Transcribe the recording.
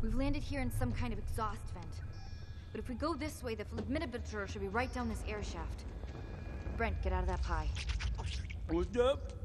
We've landed here in some kind of exhaust vent. But if we go this way, the fluidimeter should be right down this air shaft. Brent, get out of that pie. What's up?